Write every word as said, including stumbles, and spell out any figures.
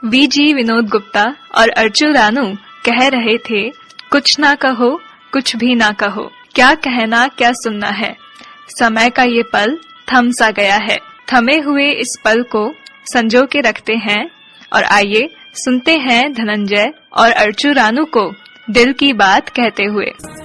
V G Vinod Gupta और अर्चु रानू कह रहे थे, कुछ ना कहो, कुछ भी ना कहो, क्या कहना क्या सुनना है, समय का ये पल थम सा गया है। थमे हुए इस पल को संजो के रखते हैं और आइए सुनते हैं धनंजय और अर्चु रानू को दिल की बात कहते हुए।